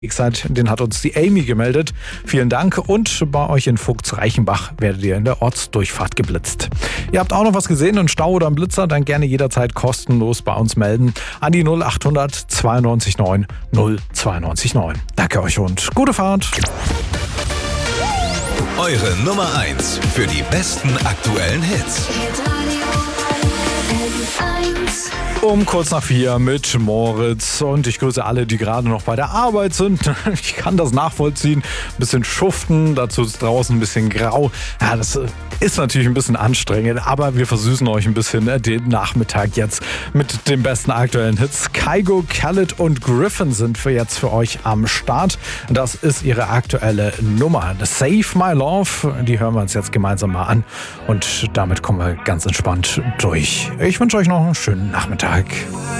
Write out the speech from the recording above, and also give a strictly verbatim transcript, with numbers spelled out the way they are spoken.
Seid, den hat uns die Amy gemeldet. Vielen Dank. Und bei euch in Vogts-Reichenbach werdet ihr in der Ortsdurchfahrt geblitzt. Ihr habt auch noch was gesehen, einen Stau oder einen Blitzer, dann gerne jederzeit kostenlos bei uns melden. An die null acht hundert zweiundneunzig neun null zweiundneunzig neun. Danke euch und gute Fahrt. Eure Nummer eins für die besten aktuellen Hits. Um kurz nach vier mit Moritz und ich grüße alle, die gerade noch bei der Arbeit sind. Ich kann das nachvollziehen. Ein bisschen schuften, dazu ist draußen ein bisschen grau. Ja, das ist natürlich ein bisschen anstrengend, aber wir versüßen euch ein bisschen den Nachmittag jetzt mit den besten aktuellen Hits. Kygo, Khaled und Griffin sind für jetzt für euch am Start. Das ist ihre aktuelle Nummer. Save My Love, die hören wir uns jetzt gemeinsam mal an und damit kommen wir ganz entspannt durch. Ich wünsche euch noch einen schönen Nachmittag.